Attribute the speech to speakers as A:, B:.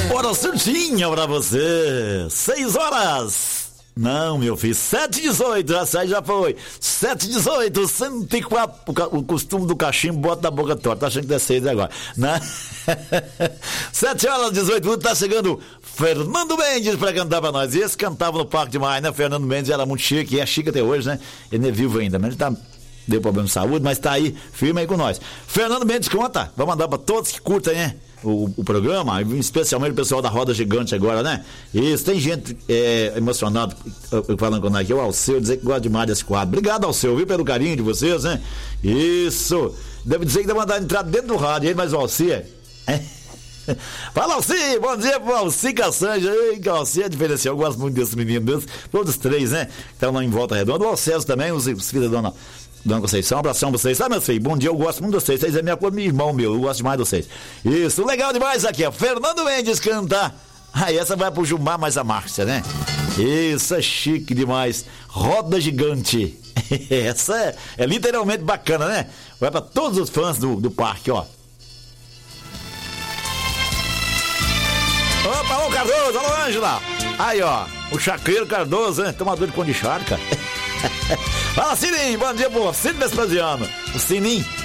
A: Hora certinha pra você. 6 horas. Não, meu filho, 7h18, já foi. 7h18, 104. O costume do cachimbo bota na boca torta. Tá achando que é 6 agora, né? 7h18, tá chegando Fernando Mendes pra cantar pra nós. E esse cantava no Parque demais, né? Fernando Mendes era muito chique, e é chique até hoje, né? Ele é vivo ainda, mas ele tá. Deu problema de saúde, mas tá aí, firme aí com nós. Fernando Mendes conta, vamos mandar pra todos que curtem, né? O programa, especialmente o pessoal da Roda Gigante agora, né? Isso, tem gente emocionada falando com nós aqui, o Alceu, dizer que gosta demais desse quadro. Obrigado, Alceu, viu, pelo carinho de vocês, né? Isso, deve dizer que deve mandar entrar dentro do rádio aí, mas o Alci Fala, Alci, bom dia pro Alci Caçanja. Ei, Alci é diferencial, eu gosto muito desse menino, todos três, né? Estão lá em Volta Redonda, o Alceu também, os filhos da Dona Conceição, um abração pra vocês. Meu filho, bom dia, eu gosto muito de vocês. Vocês é minha coisa, meu irmão meu, eu gosto demais de vocês. Isso, legal demais aqui, ó. Fernando Mendes cantar. Aí essa vai pro Gilmar, mais a Márcia, né? Isso, é chique demais. Roda Gigante. Essa é literalmente bacana, né? Vai pra todos os fãs do parque, ó. Opa, alô Cardoso, alô Ângela. Aí, ó, o Chaqueiro Cardoso, né? Tomador de pão de charca. Fala, Sininho, bom dia pro Sininho Vespasiano. O Sininho